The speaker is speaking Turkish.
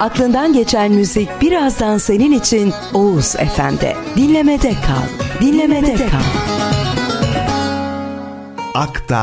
Aklından geçen müzik birazdan senin için Oğuz FM'de. Dinlemede kal. Dinlemede kal. Akta